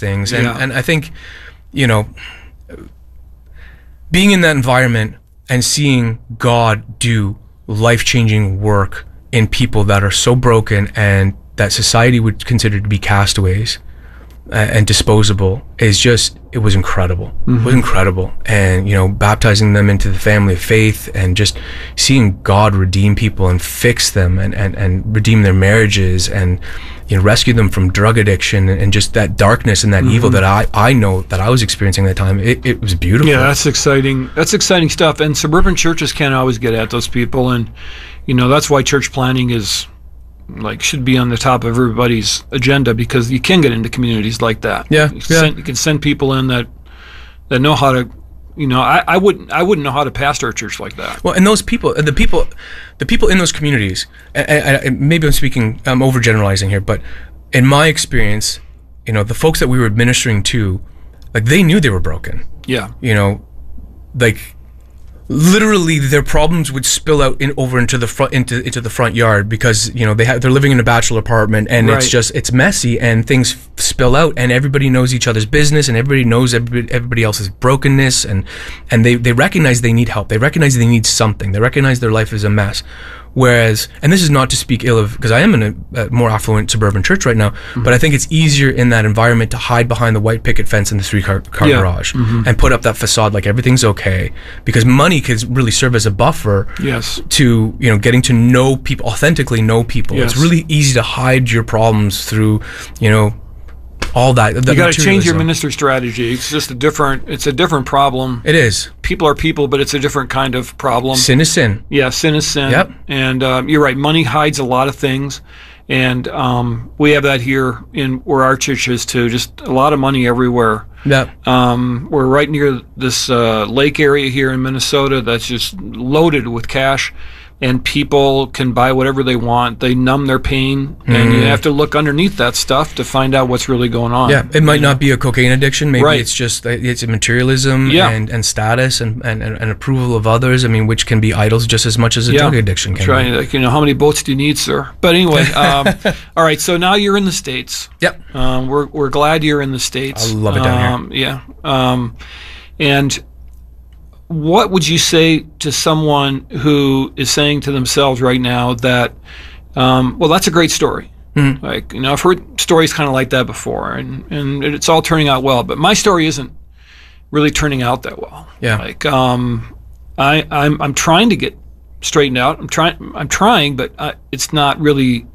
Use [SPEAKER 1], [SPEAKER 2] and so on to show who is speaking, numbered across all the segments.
[SPEAKER 1] things. And I think, you know, being in that environment and seeing God do life-changing work in people that are so broken and that society would consider to be castaways and disposable it was incredible. It was incredible. And, you know, baptizing them into the family of faith and just seeing God redeem people and fix them and redeem their marriages and, you know, rescue them from drug addiction and just that darkness and that evil that I know that I was experiencing at that time. It was beautiful.
[SPEAKER 2] Yeah, that's exciting. That's exciting stuff. And suburban churches can't always get at those people. And, you know, that's why church planning should be on the top of everybody's agenda, because you can get into communities like that. You can send people in that know how to, you know, I wouldn't know how to pastor a church like that.
[SPEAKER 1] Well, and those people, the people in those communities, and maybe I'm overgeneralizing here, but in my experience, you know, the folks that we were ministering to, like, they knew they were broken.
[SPEAKER 2] Yeah.
[SPEAKER 1] You know, like, literally their problems would spill out over into the front yard, because, you know, they're living in a bachelor apartment, and it's messy, and things spill out, and everybody knows each other's business, and everybody knows everybody else's brokenness, and they recognize they need help. They recognize they need something. They recognize their life is a mess. Whereas, and this is not to speak ill of, because I am in a more affluent suburban church right now, but I think it's easier in that environment to hide behind the white picket fence in the three-car garage and put up that facade like everything's okay, because money can really serve as a buffer to, you know, getting to know people, authentically know people. It's really easy to hide your problems through, you know, all that.
[SPEAKER 2] You got to change your minister strategy. It's just a different problem.
[SPEAKER 1] It is.
[SPEAKER 2] People are people, but it's a different kind of problem.
[SPEAKER 1] Sin is sin.
[SPEAKER 2] Yeah, sin is sin.
[SPEAKER 1] Yep.
[SPEAKER 2] And you're right. Money hides a lot of things, and we have that here where our church is too. Just a lot of money everywhere.
[SPEAKER 1] Yep.
[SPEAKER 2] We're right near this lake area here in Minnesota that's just loaded with cash. And people can buy whatever they want. They numb their pain, and you have to look underneath that stuff to find out what's really going on.
[SPEAKER 1] Yeah, it might not be a cocaine addiction. Maybe it's just it's a materialism and status and approval of others. I mean, which can be idols just as much as a drug addiction can.
[SPEAKER 2] That's right. Like, you know, how many boats do you need, sir? But anyway, all right. So now you're in the States.
[SPEAKER 1] Yep.
[SPEAKER 2] We're glad you're in the States.
[SPEAKER 1] I love it down here.
[SPEAKER 2] Yeah. And what would you say to someone who is saying to themselves right now that, well, that's a great story. Like, you know, I've heard stories kind of like that before, and it's all turning out well, but my story isn't really turning out that well.
[SPEAKER 1] Yeah.
[SPEAKER 2] Like, I'm trying to get straightened out. I'm trying, but it's not really.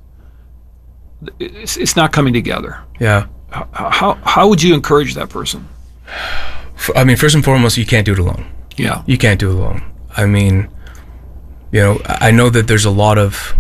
[SPEAKER 2] It's not coming together.
[SPEAKER 1] Yeah.
[SPEAKER 2] How would you encourage that person?
[SPEAKER 1] I mean, first and foremost, you can't do it alone.
[SPEAKER 2] Yeah.
[SPEAKER 1] You can't do it alone. I mean, you know, I know that there's a lot of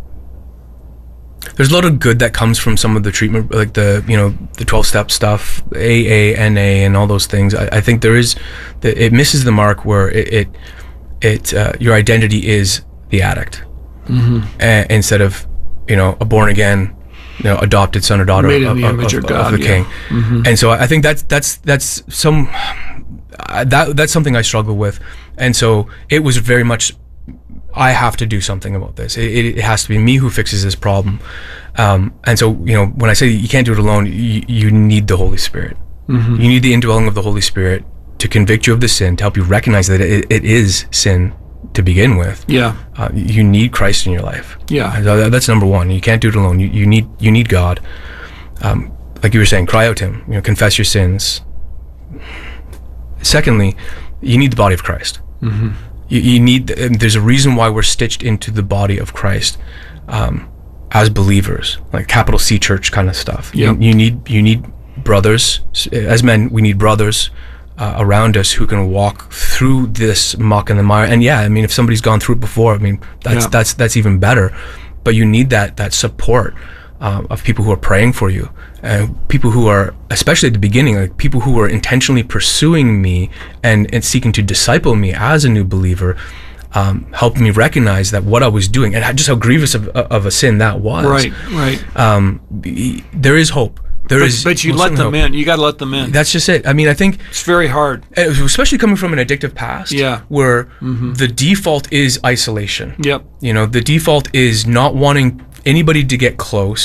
[SPEAKER 1] good that comes from some of the treatment, like the 12-step stuff, AA, NA, and all those things. I think it misses the mark where your identity is the addict, instead of, you know, a born again, you know, adopted son or daughter
[SPEAKER 2] made in the image of God,
[SPEAKER 1] the King. And so I think that's something I struggle with, and so it was very much, I have to do something about this. It has to be me who fixes this problem, and so, you know, when I say you can't do it alone, you need the Holy Spirit. You need the indwelling of the Holy Spirit to convict you of the sin, to help you recognize that it is sin to begin with.
[SPEAKER 2] Yeah.
[SPEAKER 1] You need Christ in your life.
[SPEAKER 2] Yeah.
[SPEAKER 1] That's number one. You can't do it alone. You need God. Like you were saying, cry out to Him. You know, confess your sins. Secondly, you need the body of Christ. You need. There's a reason why we're stitched into the body of Christ as believers, like capital C church kind of stuff.
[SPEAKER 2] Yep.
[SPEAKER 1] You need brothers. As men, we need brothers around us who can walk through this muck and the mire. And yeah, I mean, if somebody's gone through it before, I mean, that's even better. But you need that support of people who are praying for you, people who are, especially at the beginning, like people who are intentionally pursuing me and seeking to disciple me as a new believer, helped me recognize that what I was doing and just how grievous of a sin that was.
[SPEAKER 2] Right.
[SPEAKER 1] There is hope.
[SPEAKER 2] But you let them in. You got to let them in.
[SPEAKER 1] That's just it. I mean, I think
[SPEAKER 2] it's very hard,
[SPEAKER 1] especially coming from an addictive past.
[SPEAKER 2] Yeah.
[SPEAKER 1] Where the default is isolation.
[SPEAKER 2] Yep.
[SPEAKER 1] You know, the default is not wanting anybody to get close.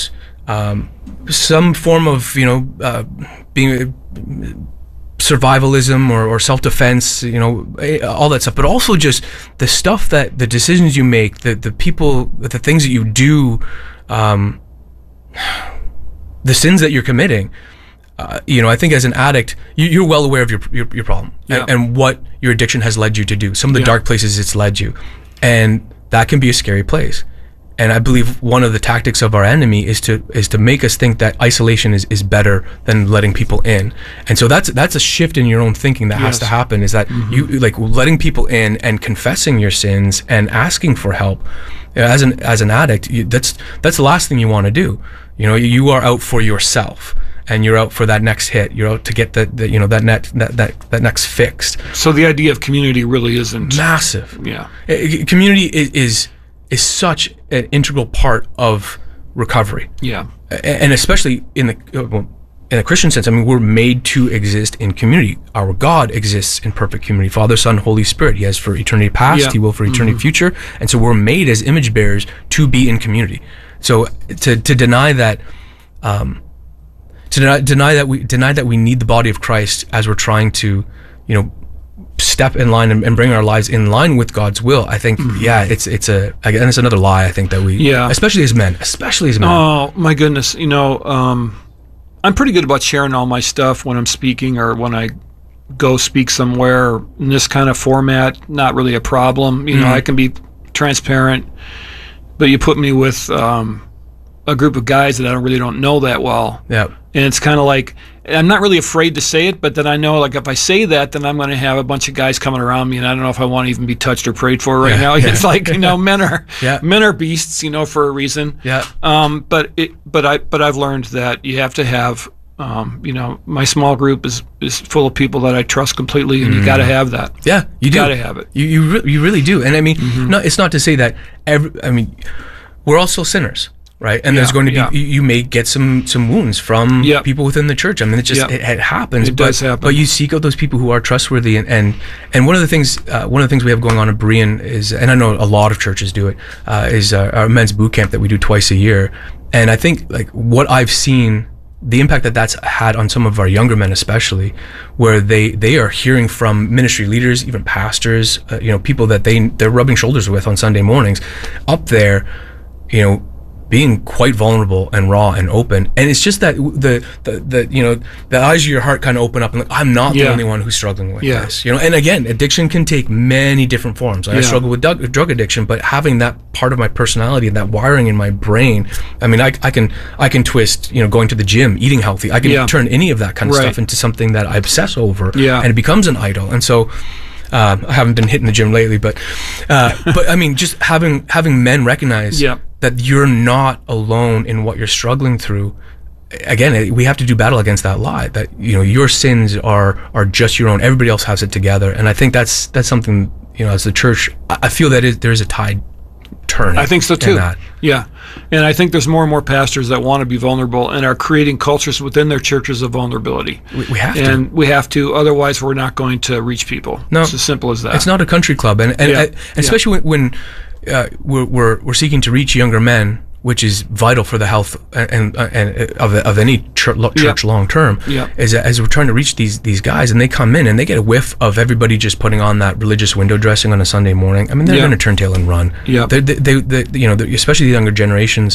[SPEAKER 1] some form of being survivalism or self-defense, all that stuff, but also just the stuff that the decisions you make, the people, the things that you do, the sins that you're committing. I think as an addict, you're well aware of your problem and what your addiction has led you to do. Some of the dark places it's led you, and that can be a scary place. And I believe one of the tactics of our enemy is to make us think that isolation is better than letting people in. And so that's a shift in your own thinking that has to happen, is that you like letting people in and confessing your sins and asking for help. As an addict, that's the last thing you want to do. You are out for yourself, and you're out for that next hit. You're out to get that next fixed.
[SPEAKER 2] So the idea of community really isn't
[SPEAKER 1] massive.
[SPEAKER 2] Yeah.
[SPEAKER 1] Community is such an integral part of recovery.
[SPEAKER 2] Yeah.
[SPEAKER 1] And especially in the Christian sense, I mean, we're made to exist in community. Our God exists in perfect community. Father, Son, Holy Spirit. He has for eternity past, He will for eternity future. And so we're made as image bearers to be in community. So to deny that, deny that we need the body of Christ as we're trying to, step in line and bring our lives in line with God's will, I think, it's another lie, I think, that we, especially as men.
[SPEAKER 2] Oh, my goodness. I'm pretty good about sharing all my stuff when I'm speaking or when I go speak somewhere in this kind of format. Not really a problem. I can be transparent, but you put me with a group of guys that I really don't know that well.
[SPEAKER 1] Yeah.
[SPEAKER 2] And it's kind of like, I'm not really afraid to say it, but then I know, like, if I say that, then I'm going to have a bunch of guys coming around me, and I don't know if I want to even be touched or prayed for right now. It's like, men are beasts, for a reason.
[SPEAKER 1] Yeah.
[SPEAKER 2] But I've learned that you have to have, my small group is full of people that I trust completely, and you got to have that.
[SPEAKER 1] Yeah, you do.
[SPEAKER 2] Got to have it.
[SPEAKER 1] You really do. And I mean, it's not to say that we're all still sinners. Right, and there's going to be you may get some wounds from people within the church. I mean, it just it happens.
[SPEAKER 2] It does happen.
[SPEAKER 1] But you seek out those people who are trustworthy, and one of the things we have going on at Berean is, and I know a lot of churches do it, is our men's boot camp that we do twice a year. And I think, like, what I've seen, the impact that's had on some of our younger men, especially, where they are hearing from ministry leaders, even pastors, people that they're rubbing shoulders with on Sunday mornings, up there, being quite vulnerable and raw and open. And it's just that the eyes of your heart kind of open up and like, I'm not the only one who's struggling with this. And again, addiction can take many different forms. I struggle with drug addiction, but having that part of my personality and that wiring in my brain, I mean, I can twist, going to the gym, eating healthy. I can turn any of that kind of stuff into something that I obsess over, and it becomes an idol. And so I haven't been hitting the gym lately, but I mean, just having men recognize that you're not alone in what you're struggling through. Again, we have to do battle against that lie that your sins are just your own. Everybody else has it together, and I think that's something, as the church, I feel that there is a tide turning.
[SPEAKER 2] I think so too. Yeah, and I think there's more and more pastors that want to be vulnerable and are creating cultures within their churches of vulnerability.
[SPEAKER 1] We have to.
[SPEAKER 2] And we have to, otherwise we're not going to reach people.
[SPEAKER 1] No,
[SPEAKER 2] it's as simple as that.
[SPEAKER 1] It's not a country club, and especially when we're seeking to reach younger men, which is vital for the health and of any church long term. As we're trying to reach these guys, and they come in and they get a whiff of everybody just putting on that religious window dressing on a Sunday morning. I mean, they're going to turn tail and run. They especially the younger generations,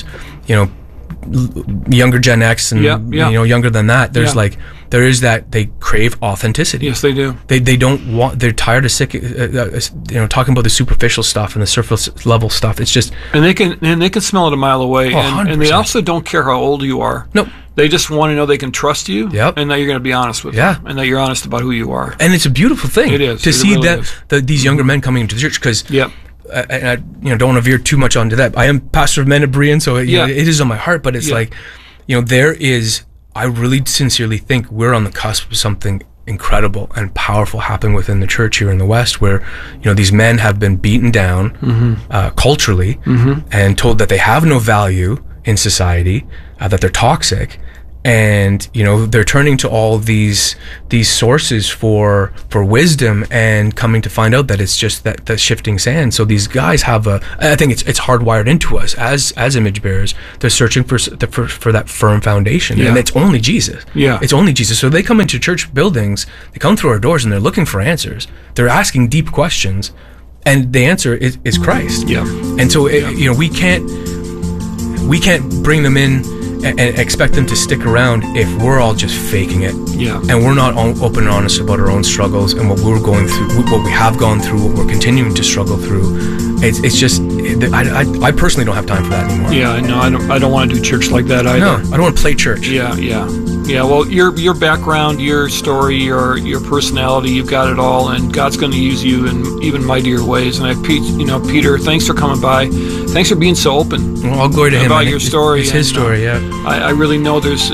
[SPEAKER 1] younger Gen X and younger than that. There's there is that they crave authenticity.
[SPEAKER 2] Yes, they do.
[SPEAKER 1] They don't want. They're tired of talking about the superficial stuff and the surface level stuff. It's just
[SPEAKER 2] and they can smell it a mile away. And they also don't care how old you are.
[SPEAKER 1] No.
[SPEAKER 2] They just want to know they can trust you, and that you're going to be honest with them, and that you're honest about who you are.
[SPEAKER 1] And it's a beautiful thing.
[SPEAKER 2] It is
[SPEAKER 1] to see these younger men coming into the church, because and I don't want to veer too much onto that. I am pastor of men at Berean, so it is on my heart. But it's there is. I really sincerely think we're on the cusp of something incredible and powerful happening within the church here in the West, where these men have been beaten down culturally and told that they have no value in society, that they're toxic, and they're turning to all these sources for wisdom, and coming to find out that it's just that shifting sand. So these guys have I think it's hardwired into us as image bearers. They're searching for that firm foundation, and it's only Jesus. It's only Jesus. So they come into church buildings, they come through our doors, and they're looking for answers. They're asking deep questions, and the answer is Christ. And so we can't bring them in and expect them to stick around if we're all just faking it. And we're not open and honest about our own struggles and what we're going through, what we have gone through, what we're continuing to struggle through. It's just, I personally don't have time for that anymore.
[SPEAKER 2] I don't want to do church like that either.
[SPEAKER 1] No, I don't want to play church.
[SPEAKER 2] Well, your background, your story, your personality, you've got it all, and God's going to use you in even mightier ways. And Peter, thanks for coming by. Thanks for being so open.
[SPEAKER 1] Well, all glory to him.
[SPEAKER 2] About your story.
[SPEAKER 1] It's his story.
[SPEAKER 2] I really know there's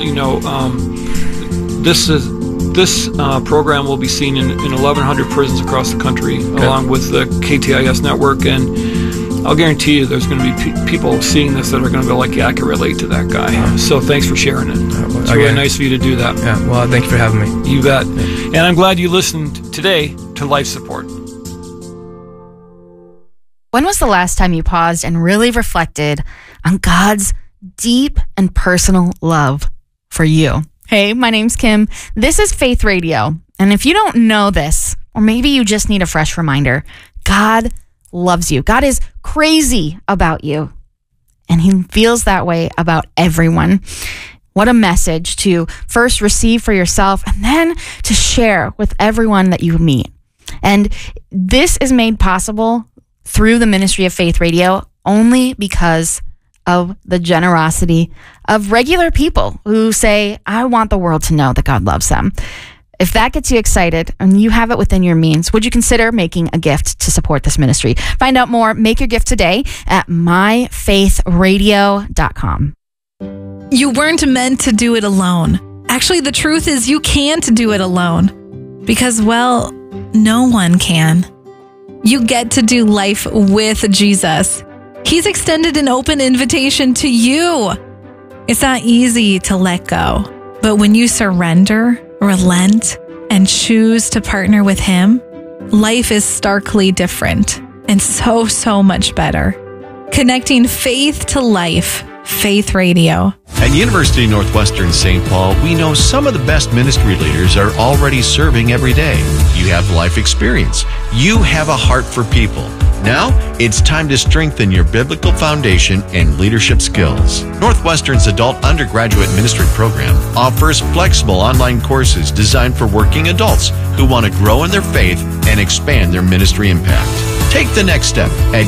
[SPEAKER 2] this program will be seen in 1,100 prisons across the country, along with the KTIS network, and I'll guarantee you there's going to be people seeing this that are going to be like, I can relate to that guy. So thanks for sharing it. It's really nice of you to do that.
[SPEAKER 1] Well, thank you for having me.
[SPEAKER 2] You bet. And I'm glad you listened today to Life Support.
[SPEAKER 3] When was the last time you paused and really reflected on God's deep and personal love for you? Hey, my name's Kim. This is Faith Radio. And if you don't know this, or maybe you just need a fresh reminder, God loves you. God is crazy about you. And he feels that way about everyone. What a message to first receive for yourself and then to share with everyone that you meet. And this is made possible through the ministry of Faith Radio only because of the generosity of regular people who say, I want the world to know that God loves them. If that gets you excited and you have it within your means, would you consider making a gift to support this ministry? Find out more, make your gift today at myfaithradio.com.
[SPEAKER 4] You weren't meant to do it alone. Actually, the truth is you can't do it alone because, well, no one can. You get to do life with Jesus. He's extended an open invitation to you. It's not easy to let go, but when you surrender, relent, and choose to partner with him, life is starkly different and so much better. Connecting faith to life. Faith Radio.
[SPEAKER 5] At University of Northwestern St. Paul, we know some of the best ministry leaders are already serving every day. You have life experience. You have a heart for people. Now, it's time to strengthen your biblical foundation and leadership skills. Northwestern's adult undergraduate ministry program offers flexible online courses designed for working adults who want to grow in their faith and expand their ministry impact. Take the next step at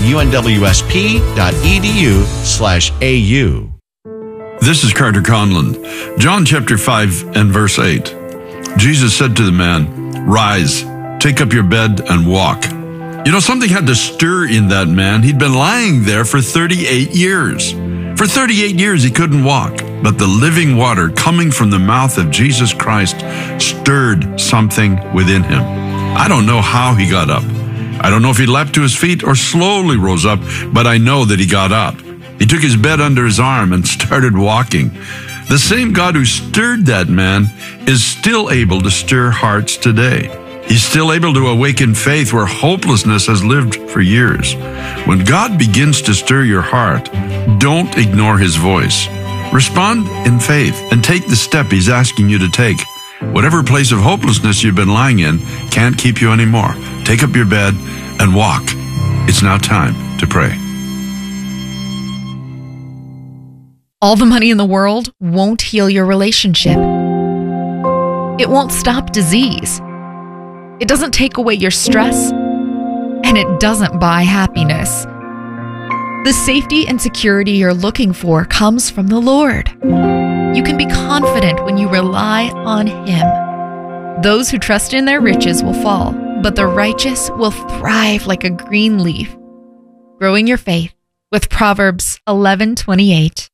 [SPEAKER 5] unwsp.edu/au.
[SPEAKER 6] This is Carter Conlon. John chapter 5 and verse 8. Jesus said to the man, "Rise, take up your bed and walk." Something had to stir in that man. He'd been lying there for 38 years. For 38 years, he couldn't walk. But the living water coming from the mouth of Jesus Christ stirred something within him. I don't know how he got up. I don't know if he leapt to his feet or slowly rose up, but I know that he got up. He took his bed under his arm and started walking. The same God who stirred that man is still able to stir hearts today. He's still able to awaken faith where hopelessness has lived for years. When God begins to stir your heart, don't ignore his voice. Respond in faith and take the step he's asking you to take. Whatever place of hopelessness you've been lying in can't keep you anymore. Take up your bed and walk. It's now time to pray.
[SPEAKER 7] All the money in the world won't heal your relationship. It won't stop disease. It doesn't take away your stress, and it doesn't buy happiness. The safety and security you're looking for comes from the Lord. You can be confident when you rely on Him. Those who trust in their riches will fall, but the righteous will thrive like a green leaf. Growing your faith with Proverbs 11:28.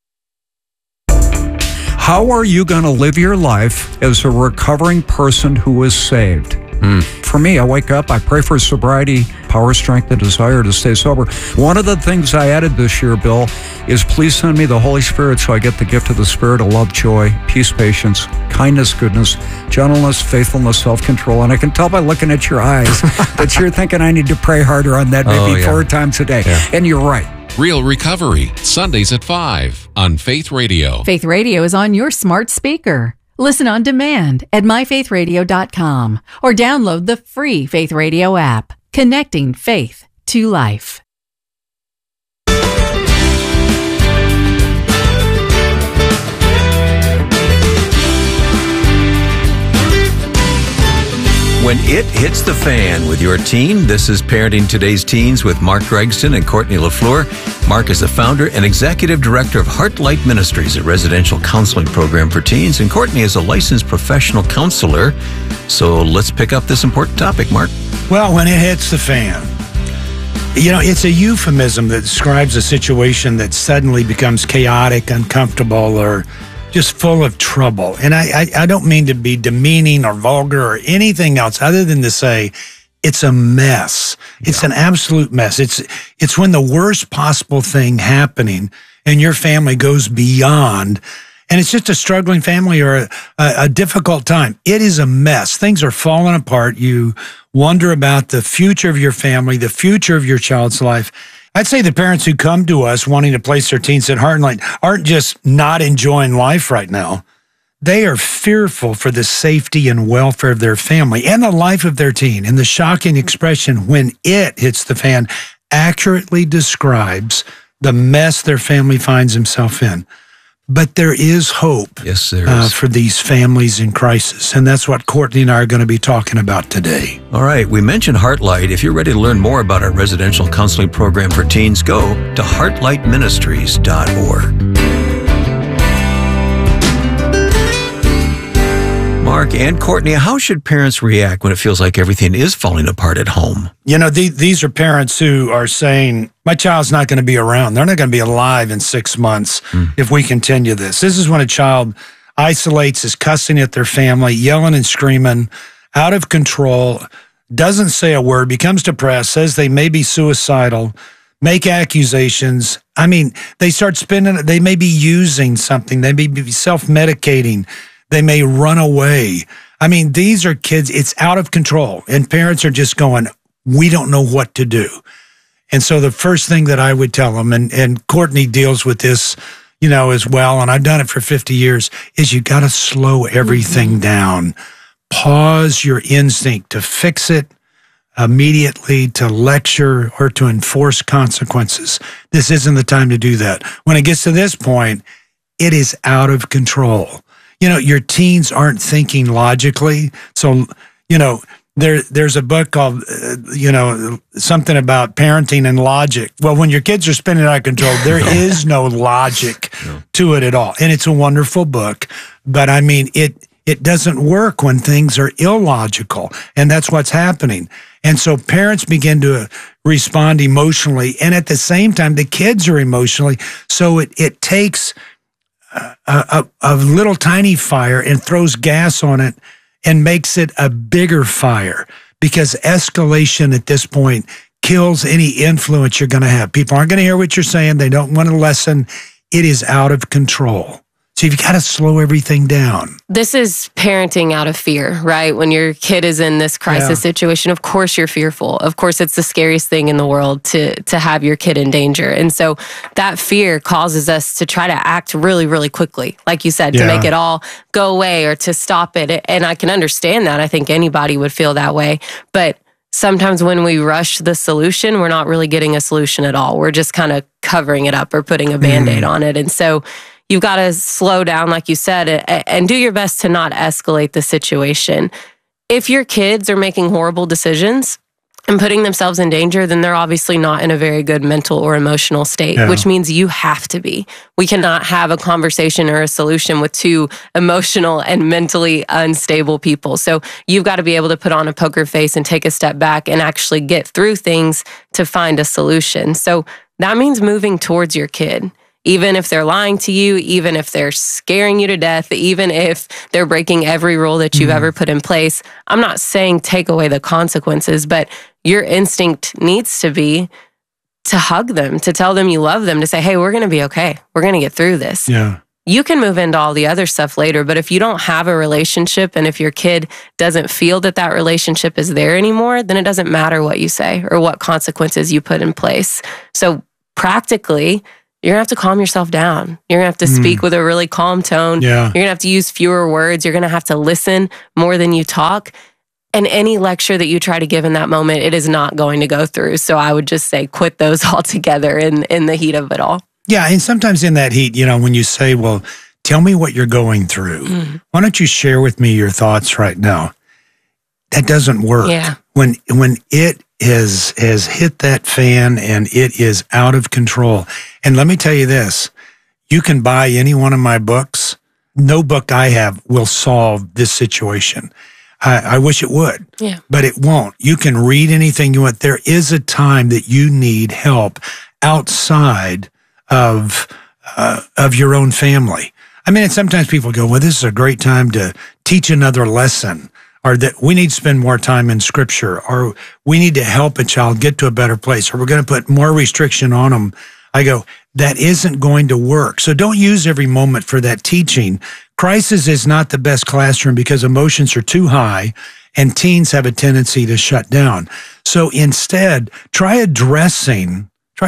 [SPEAKER 8] How are you going to live your life as a recovering person who is saved? For me, I wake up, I pray for sobriety, power, strength, and desire to stay sober. One of the things I added this year, Bill, is please send me the Holy Spirit so I get the gift of the Spirit of love, joy, peace, patience, kindness, goodness, gentleness, faithfulness, self-control. And I can tell by looking at your eyes that you're thinking I need to pray harder on that maybe 4 times a day. Yeah. And you're right.
[SPEAKER 9] Real Recovery, Sundays at 5 on Faith Radio.
[SPEAKER 10] Faith Radio is on your smart speaker. Listen on demand at myfaithradio.com or download the free Faith Radio app, connecting faith to life.
[SPEAKER 11] When it hits the fan with your teen, this is Parenting Today's Teens with Mark Gregston and Courtney LaFleur. Mark is the founder and executive director of Heartlight Ministries, a residential counseling program for teens, and Courtney is a licensed professional counselor. So let's pick up this important topic, Mark.
[SPEAKER 12] Well, when it hits the fan, it's a euphemism that describes a situation that suddenly becomes chaotic, uncomfortable, or just full of trouble. And I don't mean to be demeaning or vulgar or anything else other than to say it's a mess. It's an absolute mess. It's when the worst possible thing happening and your family goes beyond, and it's just a struggling family or a difficult time. It is a mess. Things are falling apart. You wonder about the future of your family, the future of your child's life. I'd say the parents who come to us wanting to place their teens at Heartlight aren't just not enjoying life right now. They are fearful for the safety and welfare of their family and the life of their teen. And the shocking expression, when it hits the fan, accurately describes the mess their family finds himself in. But there is hope for these families in crisis. And that's what Courtney and I are going to be talking about today.
[SPEAKER 11] All right. We mentioned Heartlight. If you're ready to learn more about our residential counseling program for teens, go to heartlightministries.org. Mark and Courtney, how should parents react when it feels like everything is falling apart at home?
[SPEAKER 12] These are parents who are saying, my child's not going to be around. They're not going to be alive in 6 months if we continue this. This is when a child isolates, is cussing at their family, yelling and screaming, out of control, doesn't say a word, becomes depressed, says they may be suicidal, make accusations. I mean, they start spending, they may be using something, they may be self-medicating. They may run away. I mean, these are kids, it's out of control. And parents are just going, we don't know what to do. And so the first thing that I would tell them, and Courtney deals with this, as well, and I've done it for 50 years, is you got to slow everything down. Pause your instinct to fix it immediately, to lecture, or to enforce consequences. This isn't the time to do that. When it gets to this point, it is out of control. Your teens aren't thinking logically. So, there's a book called, something about parenting and logic. Well, when your kids are spinning out of control, there is no logic to it at all. And it's a wonderful book. But I mean, it doesn't work when things are illogical. And that's what's happening. And so parents begin to respond emotionally. And at the same time, the kids are emotionally. So it takes a little tiny fire and throws gas on it and makes it a bigger fire, because escalation at this point kills any influence you're going to have. People aren't going to hear what you're saying. They don't want to listen. It is out of control. So you've got to slow everything down.
[SPEAKER 13] This is parenting out of fear, right? When your kid is in this crisis situation, of course you're fearful. Of course, it's the scariest thing in the world to have your kid in danger. And so that fear causes us to try to act really, really quickly, like you said, to make it all go away or to stop it. And I can understand that. I think anybody would feel that way. But sometimes when we rush the solution, we're not really getting a solution at all. We're just kind of covering it up or putting a Band-Aid on it. And so you've got to slow down, like you said, and do your best to not escalate the situation. If your kids are making horrible decisions and putting themselves in danger, then they're obviously not in a very good mental or emotional state, which means you have to be. We cannot have a conversation or a solution with two emotional and mentally unstable people. So you've got to be able to put on a poker face and take a step back and actually get through things to find a solution. So that means moving towards your kid. Even if they're lying to you, even if they're scaring you to death, even if they're breaking every rule that you've ever put in place. I'm not saying take away the consequences, but your instinct needs to be to hug them, to tell them you love them, to say, hey, we're going to be okay. We're going to get through this.
[SPEAKER 12] Yeah.
[SPEAKER 13] You can move into all the other stuff later, but if you don't have a relationship and if your kid doesn't feel that that relationship is there anymore, then it doesn't matter what you say or what consequences you put in place. So practically, you're going to have to calm yourself down. You're going to have to speak with a really calm tone.
[SPEAKER 12] Yeah.
[SPEAKER 13] You're going to have to use fewer words. You're going to have to listen more than you talk. And any lecture that you try to give in that moment, it is not going to go through. So I would just say quit those altogether in the heat of it all.
[SPEAKER 12] Yeah, and sometimes in that heat, when you say, well, tell me what you're going through. Why don't you share with me your thoughts right now? That doesn't work.
[SPEAKER 13] Yeah.
[SPEAKER 12] When it has hit that fan and it is out of control. And let me tell you this, you can buy any one of my books. No book I have will solve this situation. I wish it would, but it won't. You can read anything you want. There is a time that you need help outside of your own family. I mean, sometimes people go, well, this is a great time to teach another lesson, or that we need to spend more time in scripture, or we need to help a child get to a better place, or we're going to put more restriction on them. I go, that isn't going to work. So don't use every moment for that teaching. Crisis is not the best classroom because emotions are too high and teens have a tendency to shut down. So instead, try addressing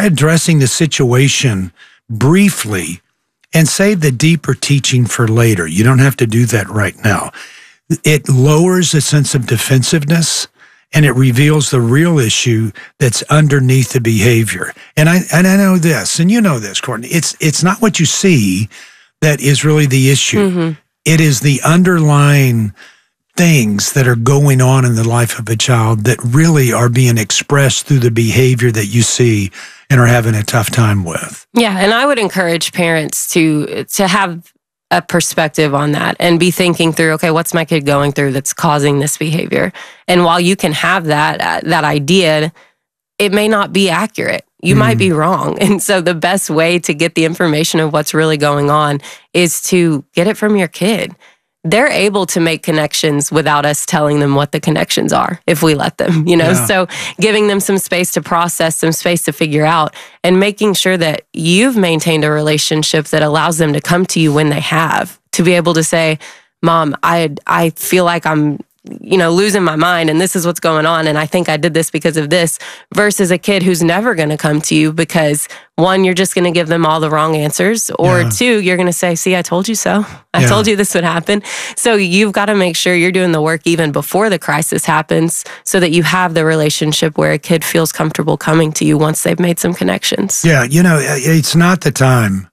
[SPEAKER 12] the situation briefly and save the deeper teaching for later. You don't have to do that right now. It lowers a sense of defensiveness and it reveals the real issue that's underneath the behavior. And I know this, and you know this, Courtney. It's not what you see that is really the issue. It is the underlying things that are going on in the life of a child that really are being expressed through the behavior that you see and are having a tough time with.
[SPEAKER 13] Yeah, and I would encourage parents to have a perspective on that and be thinking through, okay, what's my kid going through that's causing this behavior? And while you can have that idea, it may not be accurate. You might be wrong. And so the best way to get the information of what's really going on is to get it from your kid. They're able to make connections without us telling them what the connections are if we let them, So giving them some space to process, some space to figure out, and making sure that you've maintained a relationship that allows them to come to you when they have, to be able to say, Mom, I feel like I'm losing my mind and this is what's going on. And I think I did this because of this, versus a kid who's never going to come to you because one, you're just going to give them all the wrong answers, or two, you're going to say, see, I told you so. I told you this would happen. So you've got to make sure you're doing the work even before the crisis happens so that you have the relationship where a kid feels comfortable coming to you once they've made some connections.
[SPEAKER 12] Yeah. It's not the time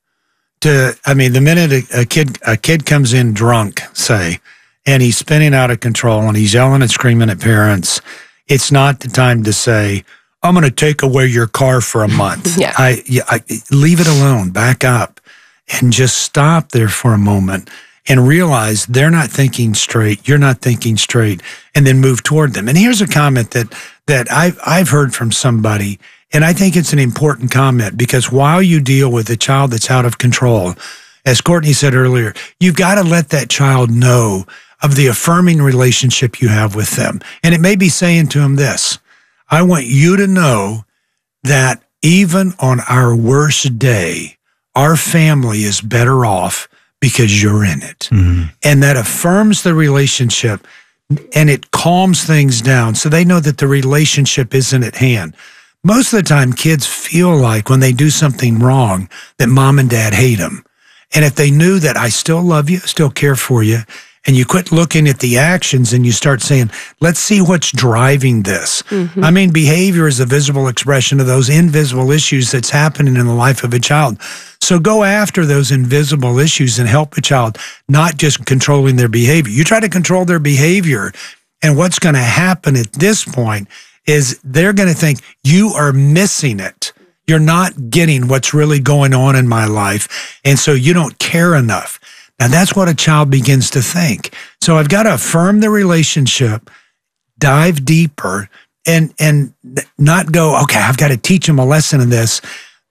[SPEAKER 12] the minute a kid comes in drunk, say, and he's spinning out of control and he's yelling and screaming at parents, it's not the time to say, I'm going to take away your car for a month. Leave it alone, back up, and just stop there for a moment and realize they're not thinking straight, you're not thinking straight, and then move toward them. And here's a comment that I've heard from somebody, and I think it's an important comment, because while you deal with a child that's out of control, as Courtney said earlier, you've got to let that child know of the affirming relationship you have with them. And it may be saying to them this, I want you to know that even on our worst day, our family is better off because you're in it. And that affirms the relationship and it calms things down so they know that the relationship isn't at hand. Most of the time, kids feel like when they do something wrong that mom and dad hate them. And if they knew that I still love you, still care for you, and you quit looking at the actions and you start saying, let's see what's driving this. I mean, behavior is a visible expression of those invisible issues that's happening in the life of a child. So go after those invisible issues and help a child, not just controlling their behavior. You try to control their behavior, and what's going to happen at this point is they're going to think you are missing it. You're not getting what's really going on in my life, and so you don't care enough. Now, that's what a child begins to think. So I've got to affirm the relationship, dive deeper, and not go, okay, I've got to teach them a lesson in this.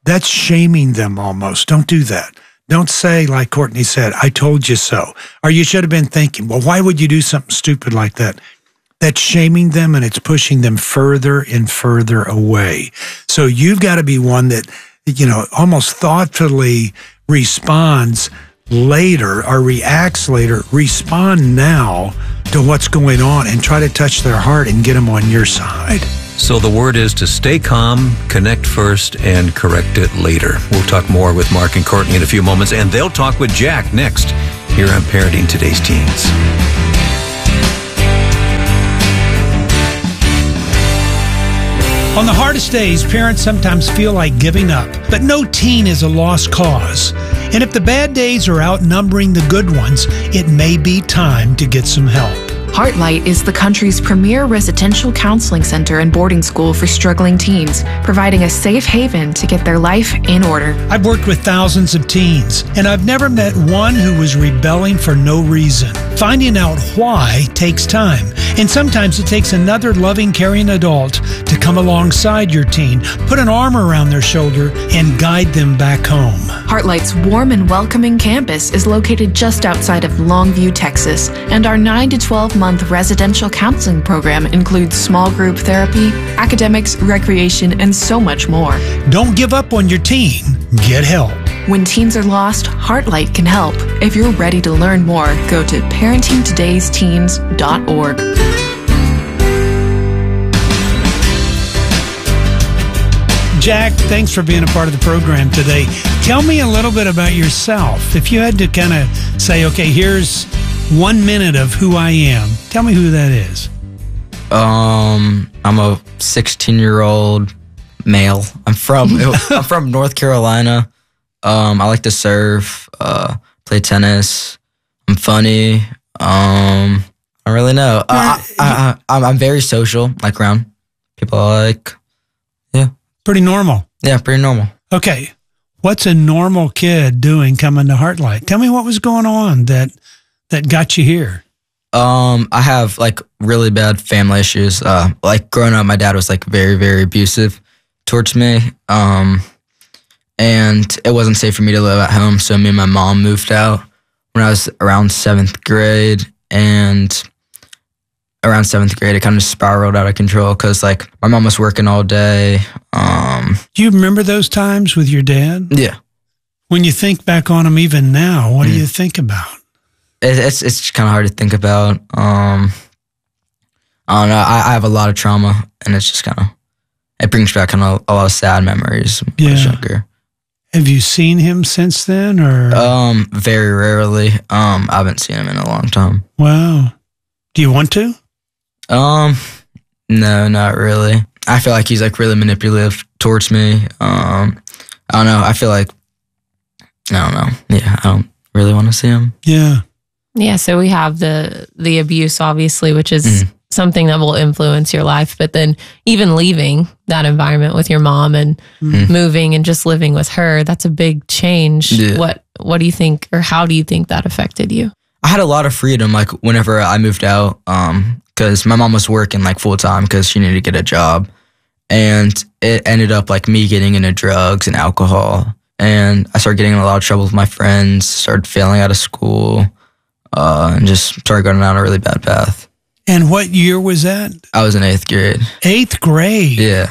[SPEAKER 12] That's shaming them almost. Don't do that. Don't say, like Courtney said, I told you so. Or you should have been thinking, well, why would you do something stupid like that? That's shaming them, and it's pushing them further and further away. So you've got to be one that, almost thoughtfully responds later or reacts later. Respond now to what's going on and try to touch their heart and get them on your side.
[SPEAKER 11] So the word is to stay calm, connect first, and correct it later. We'll talk more with Mark and Courtney in a few moments, and they'll talk with Jack next here on Parenting Today's Teens.
[SPEAKER 12] On the hardest days, parents sometimes feel like giving up, but no teen is a lost cause. And if the bad days are outnumbering the good ones, it may be time to get some help.
[SPEAKER 14] Heartlight is the country's premier residential counseling center and boarding school for struggling teens, providing a safe haven to get their life in order.
[SPEAKER 12] I've worked with thousands of teens, and I've never met one who was rebelling for no reason. Finding out why takes time, and sometimes it takes another loving, caring adult to come alongside your teen, put an arm around their shoulder, and guide them back home.
[SPEAKER 14] Heartlight's warm and welcoming campus is located just outside of Longview, Texas, and our 9 to 12-month residential counseling program includes small group therapy, academics, recreation, and so much more.
[SPEAKER 12] Don't give up on your teen. Get help.
[SPEAKER 14] When teens are lost, Heartlight can help. If you're ready to learn more, go to parentingtodaysteens.org.
[SPEAKER 12] Jack, thanks for being a part of the program today. Tell me a little bit about yourself. If you had to kind of say, okay, here's 1 minute of who I am, tell me who that is.
[SPEAKER 15] I'm a 16-year-old male. I'm from North Carolina. I like to surf, play tennis. I'm funny. I don't really know. I'm very social, like around people I like. Yeah.
[SPEAKER 12] Pretty normal.
[SPEAKER 15] Yeah, pretty normal.
[SPEAKER 12] Okay. What's a normal kid doing coming to Heartlight? Tell me what was going on that got you here.
[SPEAKER 15] I have like really bad family issues. Like growing up, my dad was like very, very abusive towards me. And it wasn't safe for me to live at home. So me and my mom moved out when I was around 7th grade. And around 7th grade, it kind of spiraled out of control because like my mom was working all day.
[SPEAKER 12] Do you remember those times with your dad?
[SPEAKER 15] Yeah.
[SPEAKER 12] When you think back on them even now, what do you think about?
[SPEAKER 15] It's kind of hard to think about. I don't know. I have a lot of trauma, and it's just kind of, it brings back kind of a lot of sad memories when I was younger.
[SPEAKER 12] Have you seen him since then, or?
[SPEAKER 15] Very rarely. I haven't seen him in a long time.
[SPEAKER 12] Wow. Do you want to?
[SPEAKER 15] No, not really. I feel like he's like really manipulative towards me. I don't know. I feel like, I don't know. Yeah, I don't really want to see him.
[SPEAKER 12] Yeah.
[SPEAKER 13] Yeah, so we have the abuse, obviously, which is something that will influence your life. But then even leaving that environment with your mom and moving and just living with her, that's a big change. Yeah. What do you think, or how do you think that affected you?
[SPEAKER 15] I had a lot of freedom, like whenever I moved out, because my mom was working like full time because she needed to get a job. And it ended up like me getting into drugs and alcohol. And I started getting in a lot of trouble with my friends, started failing out of school. And just started going down a really bad path.
[SPEAKER 12] And what year was that?
[SPEAKER 15] I was in 8th grade.
[SPEAKER 12] 8th grade?
[SPEAKER 15] Yeah.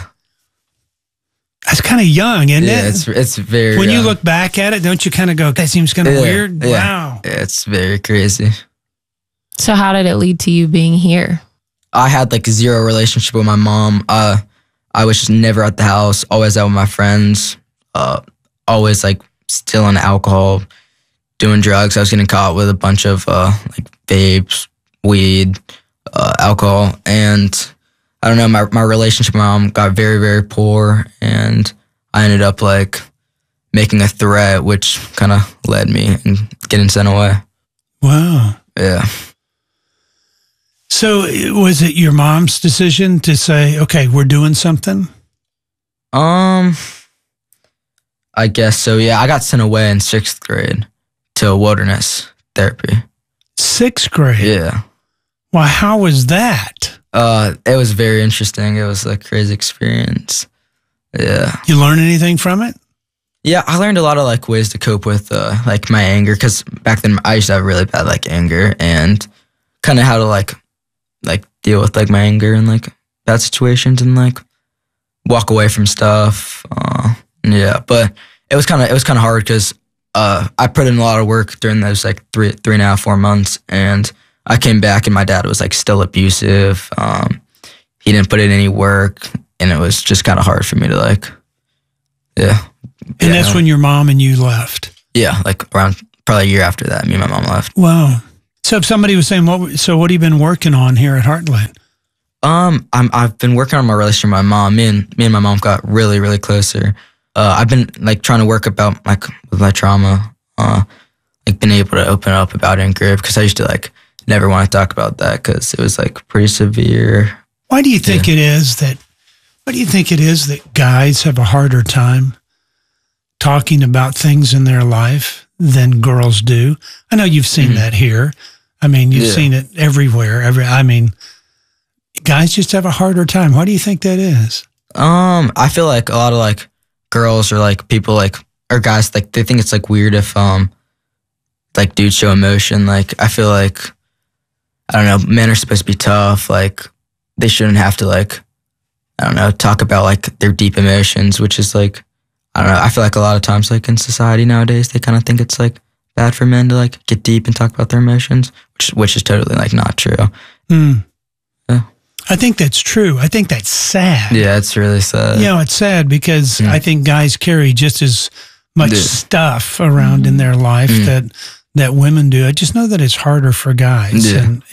[SPEAKER 12] That's kind of young, isn't it?
[SPEAKER 15] Yeah, it's very
[SPEAKER 12] When you look back at it, don't you kind of go, that seems kind of weird?
[SPEAKER 15] Yeah.
[SPEAKER 12] Wow.
[SPEAKER 15] Yeah, it's very crazy.
[SPEAKER 13] So how did it lead to you being here?
[SPEAKER 15] I had like zero relationship with my mom. I was just never at the house, always out with my friends, always like stealing alcohol, doing drugs. I was getting caught with a bunch of like vapes, weed, alcohol, and I don't know, my relationship with my mom got very, very poor, and I ended up like making a threat, which kind of led me and getting sent away.
[SPEAKER 12] Wow.
[SPEAKER 15] Yeah.
[SPEAKER 12] So was it your mom's decision to say, okay, we're doing something?
[SPEAKER 15] I guess so, yeah. I got sent away in 6th grade to wilderness therapy.
[SPEAKER 12] 6th grade?
[SPEAKER 15] Yeah.
[SPEAKER 12] Well, how was that?
[SPEAKER 15] It was very interesting. It was a crazy experience. Yeah.
[SPEAKER 12] You learn anything from it?
[SPEAKER 15] Yeah, I learned a lot of like ways to cope with like my anger, because back then I used to have really bad like anger, and kind of how to like deal with like my anger and like bad situations and like walk away from stuff. Yeah, but it was kind of hard because I put in a lot of work during those like 3.5, 4 months, and I came back and my dad was like still abusive. He didn't put in any work, and it was just kind of hard for me to like, yeah.
[SPEAKER 12] And that's when your mom and you left.
[SPEAKER 15] Yeah, like around probably a year after that, me and my mom left.
[SPEAKER 12] Wow. So if somebody was saying, what have you been working on here at Heartlight?
[SPEAKER 15] I've been working on my relationship with my mom. Me and my mom got really, really closer. I've been like trying to work about like with my trauma, like been able to open up about anger, because I used to like never want to talk about that because it was like pretty severe.
[SPEAKER 12] Why do you think it is that guys have a harder time talking about things in their life than girls do? I know you've seen that here. I mean, you've seen it everywhere. I mean, guys just have a harder time. Why do you think that is?
[SPEAKER 15] I feel like a lot of like girls or like people like, or guys, like they think it's like weird if like dudes show emotion. Like I feel like, I don't know, men are supposed to be tough. Like they shouldn't have to like, I don't know, talk about like their deep emotions, which is like, I don't know. I feel like a lot of times, like in society nowadays, they kind of think it's like bad for men to like get deep and talk about their emotions, which is totally like not true. Yeah.
[SPEAKER 12] I think that's true. I think that's sad.
[SPEAKER 15] Yeah, it's really sad.
[SPEAKER 12] You know, it's sad because I think guys carry just as much stuff around in their life that women do. I just know that it's harder for guys,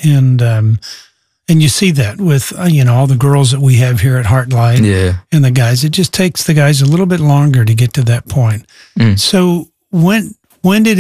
[SPEAKER 12] and you see that with all the girls that we have here at Heartlight, and the guys. It just takes the guys a little bit longer to get to that point. So when did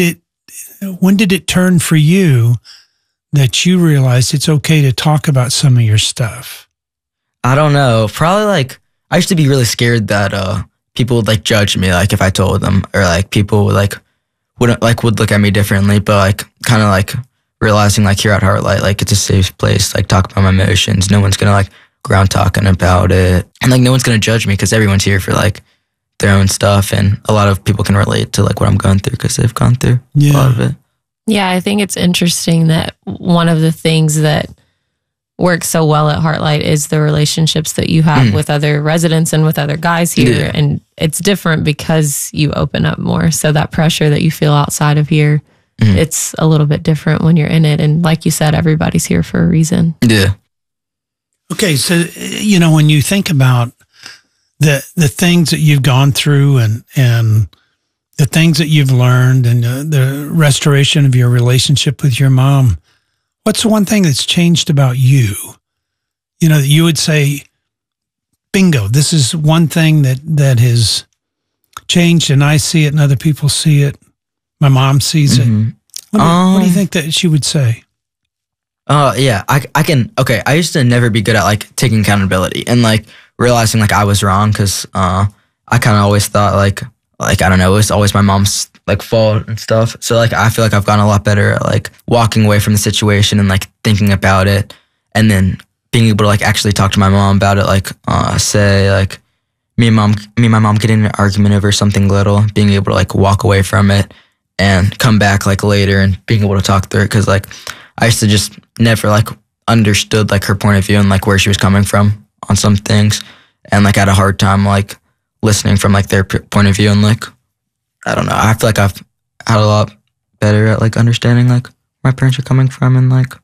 [SPEAKER 12] it turn for you that you realized it's okay to talk about some of your stuff?
[SPEAKER 15] I don't know. Probably like I used to be really scared that people would like judge me, like if I told them, or like people would would look at me differently. But like kind of like realizing like here at Heartlight, like it's a safe place, like talk about my emotions. No one's gonna like go around talking about it, and like no one's gonna judge me because everyone's here for like their own stuff, and a lot of people can relate to like what I'm going through because they've gone through a lot of it.
[SPEAKER 13] Yeah, I think it's interesting that one of the things that works so well at Heartlight is the relationships that you have with other residents and with other guys here. And it's different because you open up more. So that pressure that you feel outside of here, it's a little bit different when you're in it. And like you said, everybody's here for a reason.
[SPEAKER 15] Yeah.
[SPEAKER 12] Okay, so, when you think about the things that you've gone through and the things that you've learned and the restoration of your relationship with your mom, what's the one thing that's changed about you? That you would say, bingo, this is one thing that has changed, and I see it and other people see it. My mom sees it. What do you think that she would say?
[SPEAKER 15] Yeah, I used to never be good at like taking accountability and like realizing like I was wrong, because I kind of always thought like I don't know, it was always my mom's like fault and stuff. So like I feel like I've gotten a lot better at like walking away from the situation and like thinking about it, and then being able to like actually talk to my mom about it. Like say like me and my mom getting in an argument over something little, being able to like walk away from it and come back like later and being able to talk through it, because like I used to just never like understood like her point of view and like where she was coming from on some things, and like I had a hard time like listening from like their point of view, and like I don't know, I feel like I've had a lot better at like understanding like where my parents are coming from, and like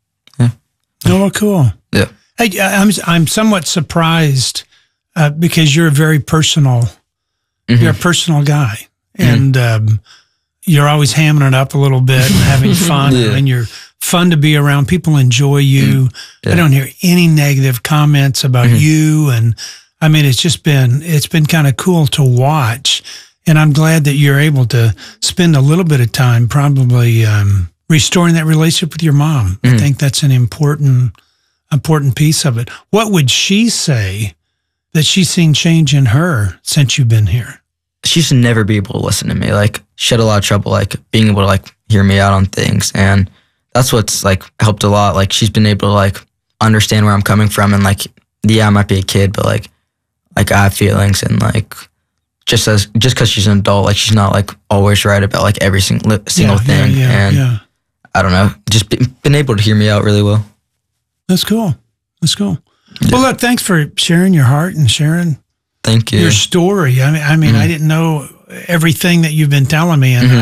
[SPEAKER 12] Oh, cool.
[SPEAKER 15] Yeah.
[SPEAKER 12] Hey, I'm somewhat surprised because you're a very personal you're a personal guy, and you're always hamming it up a little bit and having fun, and you're fun to be around. People enjoy you. I don't hear any negative comments about you, and I mean, it's been kind of cool to watch, and I'm glad that you're able to spend a little bit of time probably restoring that relationship with your mom. I think that's an important piece of it. What would she say that she's seen change in her since you've been here?
[SPEAKER 15] She used to never be able to listen to me. Like she had a lot of trouble like being able to like hear me out on things, and that's what's like helped a lot. Like she's been able to like understand where I'm coming from, and like I might be a kid, but like I have feelings, and like just because she's an adult, like she's not like always right about like every single thing. And I don't know, just been able to hear me out really well.
[SPEAKER 12] That's cool. Well, look, thanks for sharing your heart and sharing
[SPEAKER 15] Thank you.
[SPEAKER 12] your story. I mean, I didn't know everything that you've been telling me, and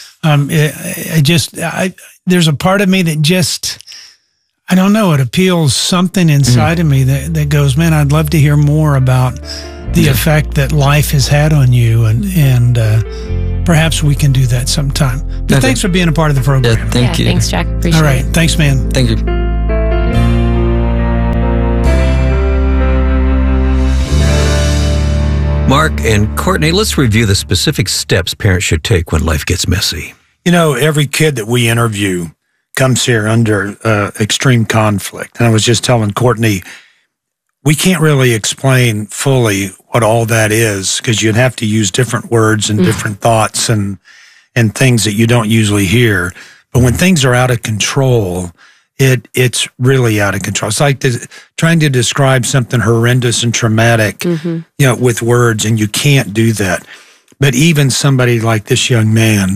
[SPEAKER 12] there's a part of me that just, I don't know, it appeals something inside of me that goes, man, I'd love to hear more about the effect that life has had on you, and perhaps we can do that sometime. But thanks for being a part of the program.
[SPEAKER 15] Yeah, thank you.
[SPEAKER 13] Thanks, Jack. Appreciate it.
[SPEAKER 12] All right. Thanks, man.
[SPEAKER 15] Thank you.
[SPEAKER 11] Mark and Courtney, let's review the specific steps parents should take when life gets messy.
[SPEAKER 12] You know, every kid that we interview comes here under extreme conflict. And I was just telling Courtney, we can't really explain fully what all that is, because you'd have to use different words and different thoughts and things that you don't usually hear. But when things are out of control, it's really out of control. It's like trying to describe something horrendous and traumatic, with words, and you can't do that. But even somebody like this young man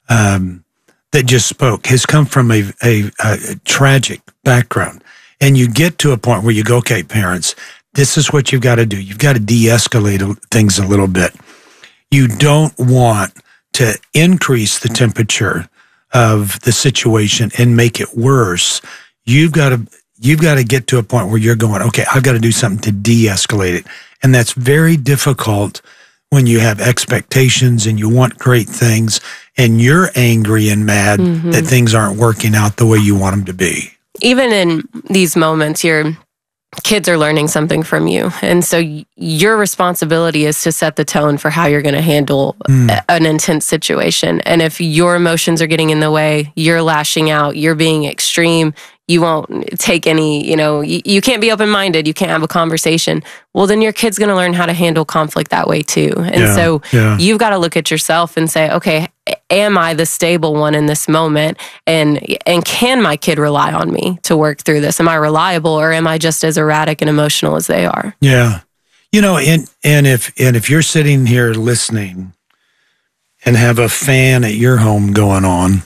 [SPEAKER 12] that just spoke has come from a tragic background. And you get to a point where you go, okay, parents, this is what you've got to do. You've got to de-escalate things a little bit. You don't want to increase the temperature of the situation and make it worse. You've got to get to a point where you're going, okay, I've got to do something to de-escalate it. And that's very difficult when you have expectations and you want great things and you're angry and mad that things aren't working out the way you want them to be. Even in these moments, your kids are learning something from you. And so your responsibility is to set the tone for how you're going to handle an intense situation. And if your emotions are getting in the way, you're lashing out, you're being extreme, you won't take any, you can't be open-minded, you can't have a conversation. Well, then your kid's going to learn how to handle conflict that way too. And you've got to look at yourself and say, okay, am I the stable one in this moment? And can my kid rely on me to work through this? Am I reliable, or am I just as erratic and emotional as they are? Yeah. And if you're sitting here listening and have a fan at your home going on,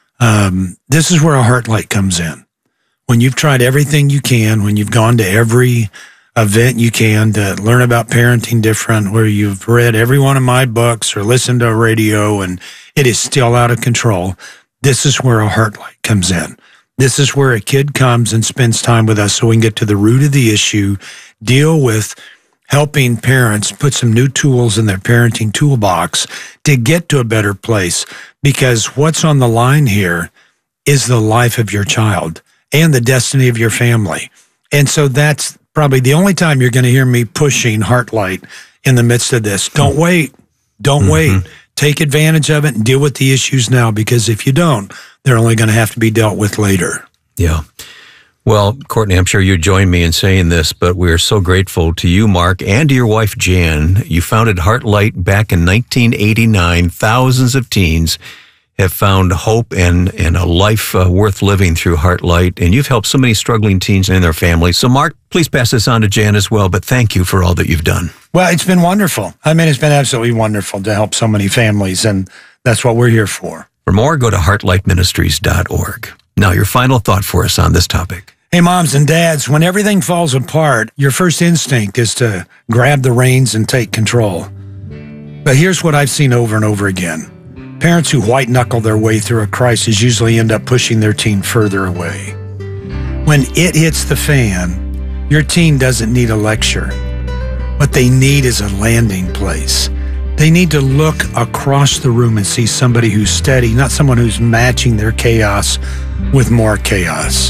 [SPEAKER 12] this is where a Heartlight comes in. When you've tried everything you can, when you've gone to every event you can to learn about parenting different, where you've read every one of my books or listened to a radio and it is still out of control, this is where a Heartlight comes in. This is where a kid comes and spends time with us so we can get to the root of the issue, deal with helping parents put some new tools in their parenting toolbox to get to a better place. Because what's on the line here is the life of your child and the destiny of your family. And so that's probably the only time you're going to hear me pushing Heartlight in the midst of this. Don't wait. Don't wait. Take advantage of it and deal with the issues now, because if you don't, they're only going to have to be dealt with later. Yeah. Well, Courtney, I'm sure you join me in saying this, but we're so grateful to you, Mark, and to your wife, Jan. You founded Heartlight back in 1989. Thousands of teens have found hope and a life worth living through Heartlight, and you've helped so many struggling teens and their families. So, Mark, please pass this on to Jan as well, but thank you for all that you've done. Well, it's been wonderful. I mean, it's been absolutely wonderful to help so many families, and that's what we're here for. For more, go to heartlightministries.org. Now, your final thought for us on this topic. Hey, moms and dads, when everything falls apart, your first instinct is to grab the reins and take control. But here's what I've seen over and over again. Parents who white-knuckle their way through a crisis usually end up pushing their teen further away. When it hits the fan, your teen doesn't need a lecture. What they need is a landing place. They need to look across the room and see somebody who's steady, not someone who's matching their chaos with more chaos.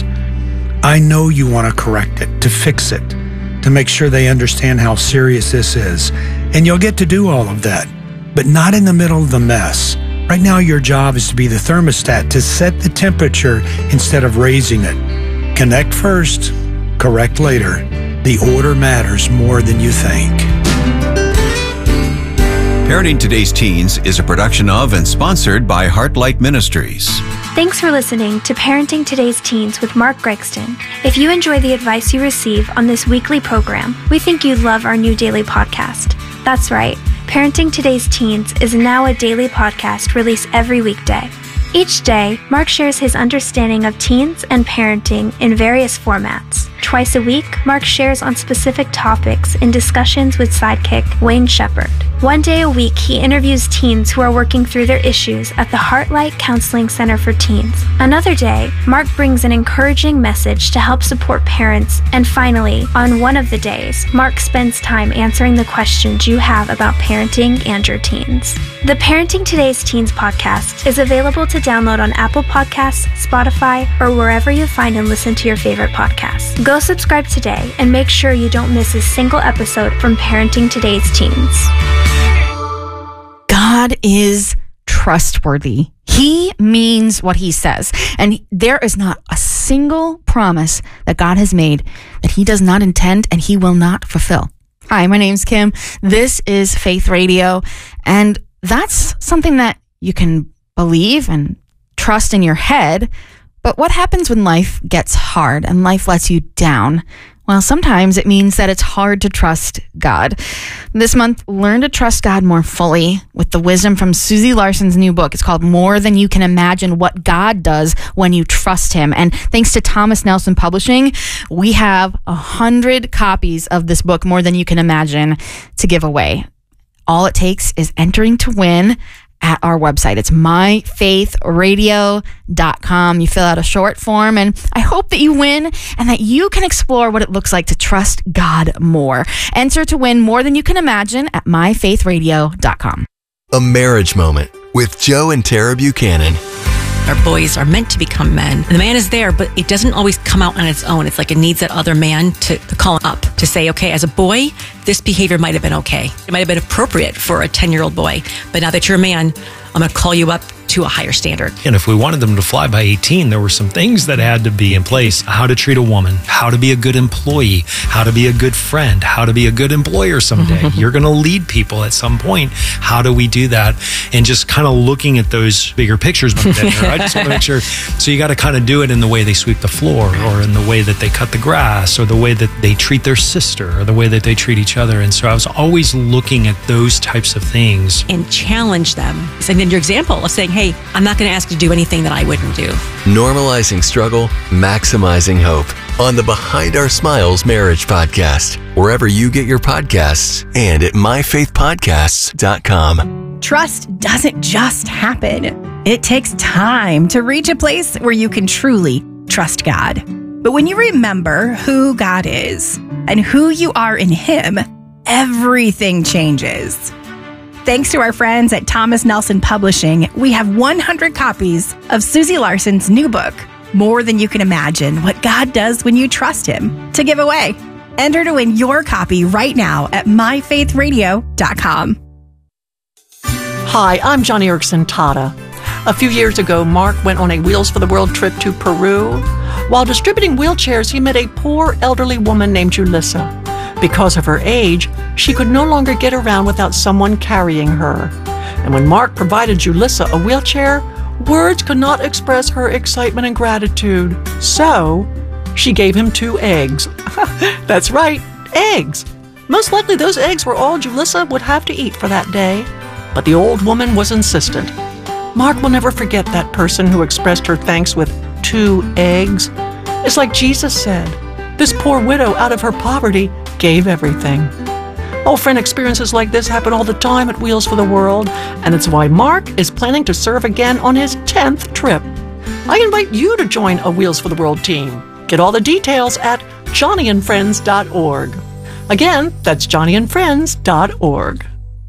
[SPEAKER 12] I know you want to correct it, to fix it, to make sure they understand how serious this is. And you'll get to do all of that, but not in the middle of the mess. Right now, your job is to be the thermostat, to set the temperature instead of raising it. Connect first, correct later. The order matters more than you think.
[SPEAKER 11] Parenting Today's Teens is a production of and sponsored by Heartlight Ministries.
[SPEAKER 16] Thanks for listening to Parenting Today's Teens with Mark Gregston. If you enjoy the advice you receive on this weekly program, we think you'd love our new daily podcast. That's right. Parenting Today's Teens is now a daily podcast released every weekday. Each day, Mark shares his understanding of teens and parenting in various formats. Twice a week, Mark shares on specific topics in discussions with sidekick Wayne Shepherd. One day a week, he interviews teens who are working through their issues at the Heartlight Counseling Center for Teens. Another day, Mark brings an encouraging message to help support parents. And finally, on one of the days, Mark spends time answering the questions you have about parenting and your teens. The Parenting Today's Teens podcast is available to download on Apple Podcasts, Spotify, or wherever you find and listen to your favorite podcasts. Go subscribe today and make sure you don't miss a single episode from Parenting Today's Teens.
[SPEAKER 3] God is trustworthy. He means what he says. And there is not a single promise that God has made that he does not intend and he will not fulfill. Hi, my name's Kim. This is Faith Radio. And that's something that you can believe and trust in your head. But what happens when life gets hard and life lets you down? Well, sometimes it means that it's hard to trust God. This month, learn to trust God more fully with the wisdom from Susie Larson's new book. It's called More Than You Can Imagine, What God Does When You Trust Him. And thanks to Thomas Nelson Publishing, we have 100 copies of this book, More Than You Can Imagine, to give away. All it takes is entering to win at our website. It's myfaithradio.com. You fill out a short form, and I hope that you win and that you can explore what it looks like to trust God more. Enter to win More Than You Can Imagine at myfaithradio.com.
[SPEAKER 17] A Marriage Moment with Joe and Tara Buchanan.
[SPEAKER 18] Our boys are meant to become men. And the man is there, but it doesn't always come out on its own. It's like it needs that other man to call him up, to say, okay, as a boy, this behavior might have been okay. It might have been appropriate for a 10-year-old boy. But now that you're a man, I'm going to call you up to a higher standard.
[SPEAKER 19] And if we wanted them to fly by 18, there were some things that had to be in place. How to treat a woman, how to be a good employee, how to be a good friend, how to be a good employer someday. You're going to lead people at some point. How do we do that? And just kind of looking at those bigger pictures. I just want to make sure. So you got to kind of do it in the way they sweep the floor, or in the way that they cut the grass, or the way that they treat their sister, or the way that they treat each other. And so I was always looking at those types of things.
[SPEAKER 18] And challenge them. So then your example of saying, hey, I'm not going to ask you to do anything that I wouldn't do.
[SPEAKER 17] Normalizing struggle, maximizing hope on the Behind Our Smiles Marriage Podcast, wherever you get your podcasts and at myfaithpodcasts.com.
[SPEAKER 20] Trust doesn't just happen. It takes time to reach a place where you can truly trust God. But when you remember who God is and who you are in Him, everything changes. Thanks to our friends at Thomas Nelson Publishing, we have 100 copies of Susie Larson's new book, More Than You Can Imagine, What God Does When You Trust Him, to give away. Enter to win your copy right now at myfaithradio.com.
[SPEAKER 21] Hi, I'm Johnny Erickson Tata. A few years ago, Mark went on a Wheels for the World trip to Peru. While distributing wheelchairs, he met a poor elderly woman named Julissa. Because of her age, she could no longer get around without someone carrying her. And when Mark provided Julissa a wheelchair, words could not express her excitement and gratitude. So, she gave him 2 eggs. That's right, eggs. Most likely those eggs were all Julissa would have to eat for that day. But the old woman was insistent. Mark will never forget that person who expressed her thanks with 2 eggs. It's like Jesus said, this poor widow out of her poverty gave everything. Oh, friend, experiences like this happen all the time at Wheels for the World, and it's why Mark is planning to serve again on his 10th trip. I invite you to join a Wheels for the World team. Get all the details at johnnyandfriends.org. Again, that's johnnyandfriends.org.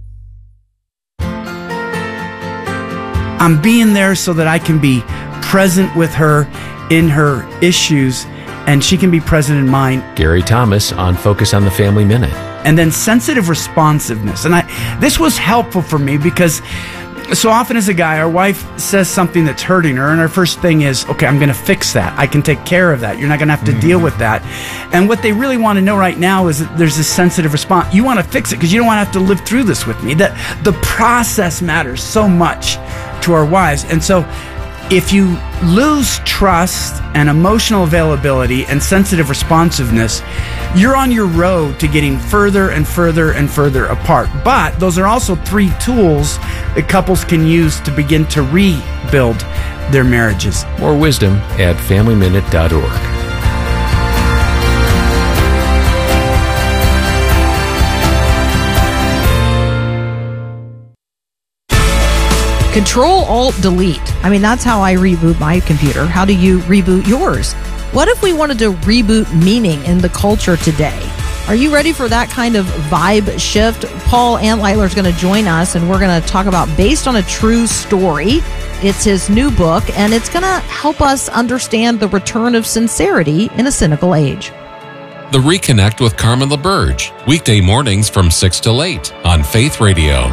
[SPEAKER 22] I'm being there so that I can be present with her in her issues, and she can be present in mine.
[SPEAKER 23] Gary Thomas on Focus on the Family Minute.
[SPEAKER 22] And then sensitive responsiveness. And this was helpful for me because so often as a guy, our wife says something that's hurting her, and our first thing is, okay, I'm going to fix that. I can take care of that. You're not going to have to deal with that. And what they really want to know right now is that there's this sensitive response. You want to fix it because you don't want to have to live through this with me. That the process matters so much to our wives. And so If you lose trust and emotional availability and sensitive responsiveness, you're on your road to getting further and further and further apart. But those are also 3 tools that couples can use to begin to rebuild their marriages.
[SPEAKER 23] More wisdom at FamilyMinute.org.
[SPEAKER 1] Control-Alt-Delete. I mean, that's how I reboot my computer. How do you reboot yours? What if we wanted to reboot meaning in the culture today? Are you ready for that kind of vibe shift? Paul Antleitler is going to join us, and we're going to talk about Based on a True Story. It's his new book, and it's going to help us understand the return of sincerity in a cynical age.
[SPEAKER 9] The Reconnect with Carmen LaBerge, weekday mornings from 6 till 8 on Faith Radio.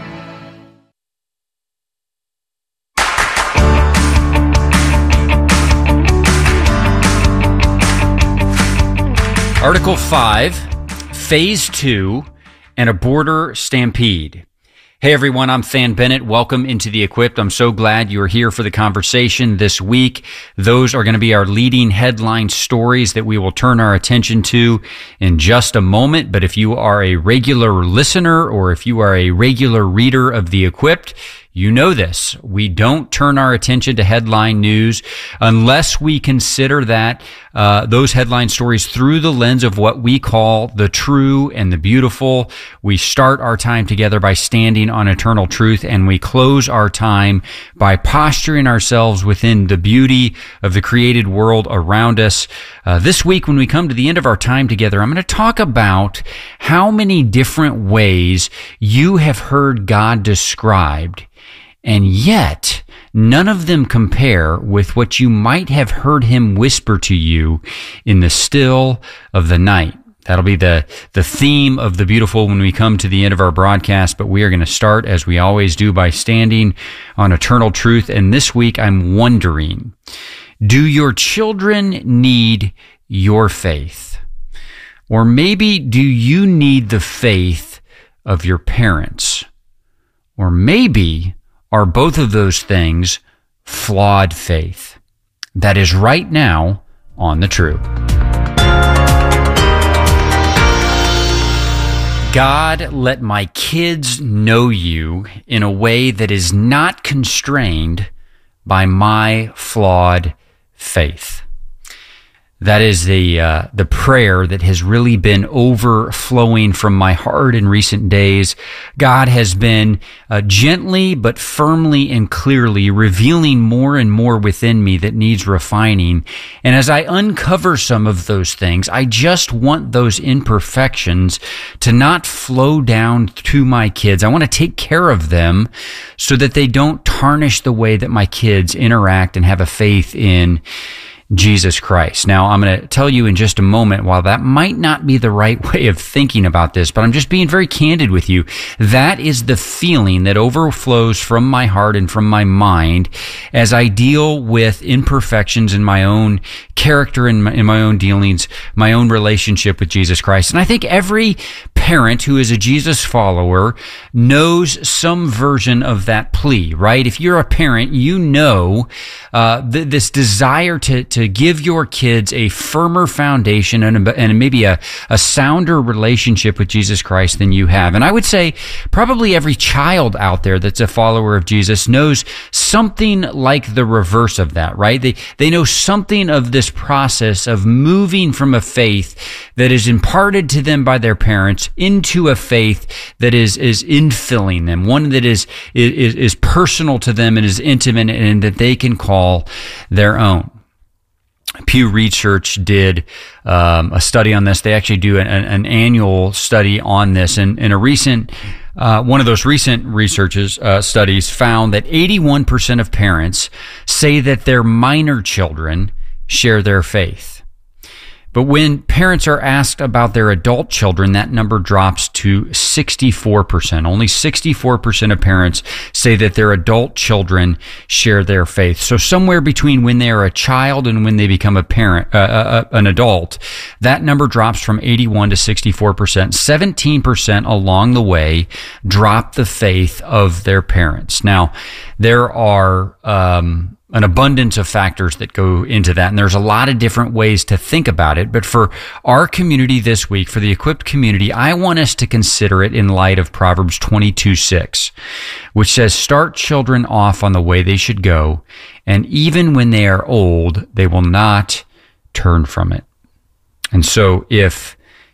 [SPEAKER 2] Article 5, Phase 2, and a border stampede. Hey everyone, I'm Than Bennett. Welcome into The Equipped. I'm so glad you're here for the conversation this week. Those are going to be our leading headline stories that we will turn our attention to in just a moment. But if you are a regular listener or if you are a regular reader of The Equipped, you know this. We don't turn our attention to headline news unless we consider that those headline stories through the lens of what we call the true and the beautiful. We start our time together by standing on eternal truth, and we close our time by posturing ourselves within the beauty of the created world around us. This week, when we come to the end of our time together, I'm going to talk about how many different ways you have heard God described, and yet none of them compare with what you might have heard him whisper to you in the still of the night. That'll be the theme of the beautiful when we come to the end of our broadcast, but we are going to start, as we always do, by standing on eternal truth. And this week I'm wondering, do your children need your faith? Or maybe do you need the faith of your parents? Or maybe are both of those things flawed faith? That is right now on The True. God, let my kids know you in a way that is not constrained by my flawed faith. That is the prayer that has really been overflowing from my heart in recent days. God has been gently but firmly and clearly revealing more and more within me that needs refining. And as I uncover some of those things, I just want those imperfections to not flow down to my kids. I want to take care of them so that they don't tarnish the way that my kids interact and have a faith in Jesus Christ. Now, I'm going to tell you in just a moment, while that might not be the right way of thinking about this, but I'm just being very candid with you. That is the feeling that overflows from my heart and from my mind as I deal with imperfections in my own character and in my own dealings, my own relationship with Jesus Christ. And I think every parent who is a Jesus follower knows some version of that plea, right? If you're a parent, you know this desire to give your kids a firmer foundation and maybe a sounder relationship with Jesus Christ than you have. And I would say probably every child out there that's a follower of Jesus knows something like the reverse of that, right? They know something of this process of moving from a faith that is imparted to them by their parents into a faith that is infilling them, one that is personal to them and is intimate and that they can call their own. Pew Research did a study on this. They actually do an annual study on this. And in a recent one of those recent studies found that 81% of parents say that their minor children share their faith. But when parents are asked about their adult children, that number drops to 64%. Only 64% of parents say that their adult children share their faith. So somewhere between when they are a child and when they become a parent, an adult, that number drops from 81 to 64%. 17% along the way drop the faith of their parents. Now, there are an abundance of factors that go into that. And there's a lot of different ways to think about it. But for our community this week, for the Equipped community, I want us to consider it in light of Proverbs 22:6, which says, start children off on the way they should go, and even when they are old, they will not turn from it. And so if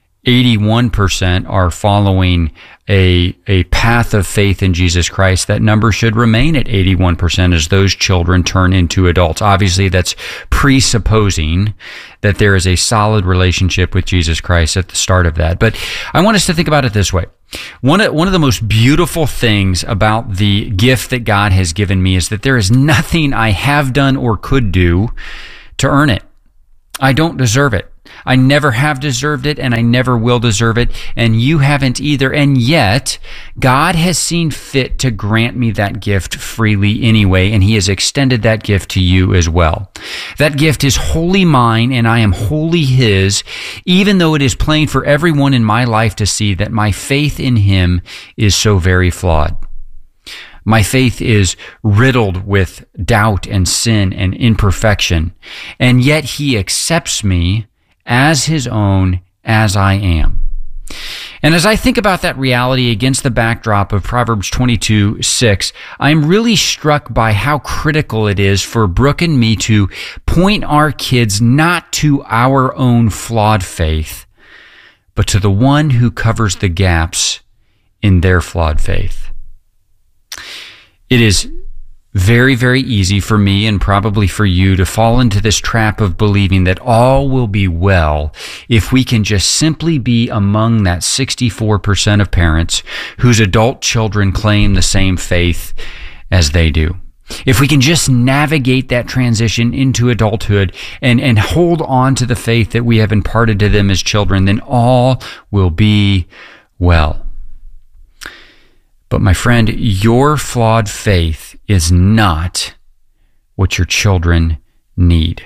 [SPEAKER 2] 81% are following a path of faith in Jesus Christ, that number should remain at 81% as those children turn into adults. Obviously, that's presupposing that there is a solid relationship with Jesus Christ at the start of that. But I want us to think about it this way. One of the most beautiful things about the gift that God has given me is that there is nothing I have done or could do to earn it. I don't deserve it. I never have deserved it, and I never will deserve it, and you haven't either. And yet, God has seen fit to grant me that gift freely anyway, and He has extended that gift to you as well. That gift is wholly mine, and I am wholly His, even though it is plain for everyone in my life to see that my faith in Him is so very flawed. My faith is riddled with doubt and sin and imperfection, and yet He accepts me as His own as I am. And as I think about that reality against the backdrop of Proverbs 22:6, I'm really struck by how critical it is for Brooke and me to point our kids not to our own flawed faith, but to the one who covers the gaps in their flawed faith. It is very, very easy for me and probably for you to fall into this trap of believing that all will be well if we can just simply be among that 64% of parents whose adult children claim the same faith as they do. If we can just navigate that transition into adulthood and hold on to the faith that we have imparted to them as children, then all will be well. But my friend, your flawed faith is not what your children need.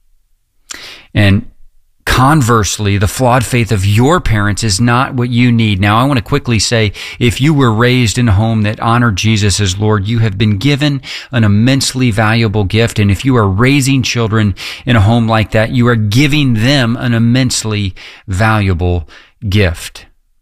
[SPEAKER 2] And conversely, the flawed faith of your parents is not what you need. Now, I want to quickly say, if you were raised in a home that honored Jesus as Lord, you have been given an immensely valuable gift. And if you are raising children in a home like that, you are giving them an immensely valuable gift.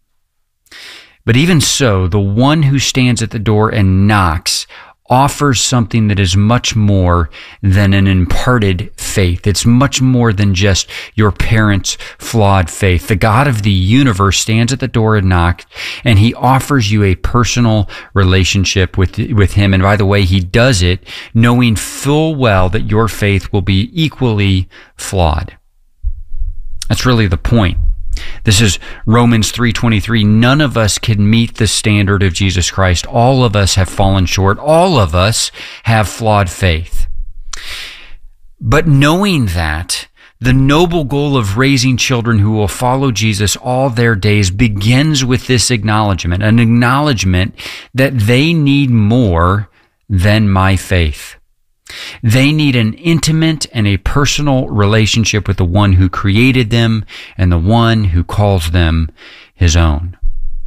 [SPEAKER 2] But even so, the one who stands at the door and knocks offers something that is much more than an imparted faith. It's much more than just your parents' flawed faith. The God of the universe stands at the door and knocks, and He offers you a personal relationship with Him. And by the way, He does it knowing full well that your faith will be equally flawed. That's really the point. This is Romans 3:23. None of us can meet the standard of Jesus Christ. All of us have fallen short. All of us have flawed faith. But knowing that, the noble goal of raising children who will follow Jesus all their days begins with this acknowledgement, an acknowledgement that they need more than my faith. They need an intimate and a personal relationship with the one who created them and the one who calls them His own.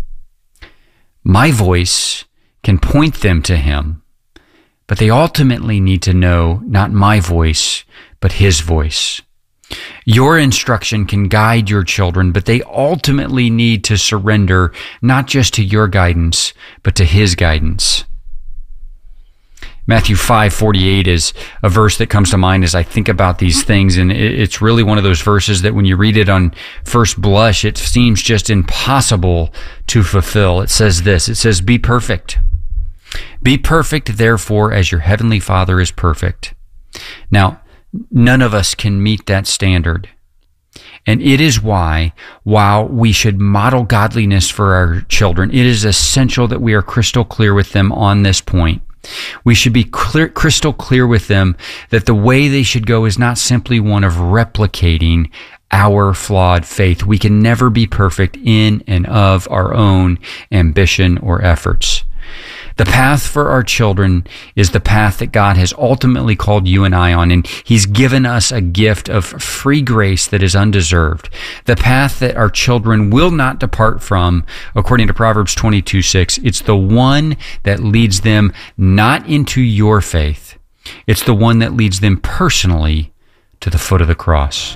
[SPEAKER 2] My voice can point them to Him, but they ultimately need to know not my voice, but His voice. Your instruction can guide your children, but they ultimately need to surrender not just to your guidance, but to His guidance. Matthew 5:48 is a verse that comes to mind as I think about these things, and it's really one of those verses that when you read it on first blush, it seems just impossible to fulfill. It says this, it says, "Be perfect. Be perfect, therefore, as your heavenly Father is perfect." Now, none of us can meet that standard. And it is why, while we should model godliness for our children, it is essential that we are crystal clear with them on this point. We should be crystal clear with them that the way they should go is not simply one of replicating our flawed faith. We can never be perfect in and of our own ambition or efforts. The path for our children is the path that God has ultimately called you and I on, and He's given us a gift of free grace that is undeserved. The path that our children will not depart from, according to Proverbs 22:6, it's the one that leads them not into your faith, It's the one that leads them personally to the foot of the cross.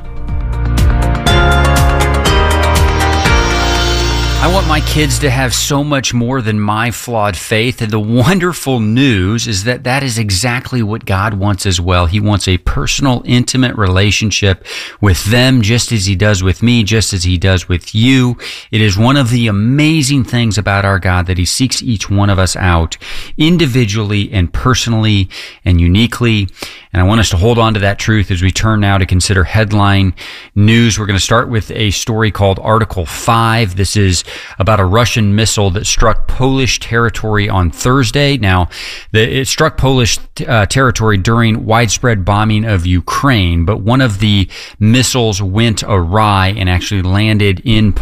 [SPEAKER 2] I want my kids to have so much more than my flawed faith. And the wonderful news is that that is exactly what God wants as well. He wants a personal, intimate relationship with them, just as he does with me, just as he does with you. It is one of the amazing things about our God that he seeks each one of us out individually and personally and uniquely. And I want us to hold on to that truth as we turn now to consider headline news. We're going to start with a story called Article 5. This is about a Russian missile that struck Polish territory on Thursday. Now, it struck Polish territory during widespread bombing of Ukraine, but one of the missiles went awry and actually landed in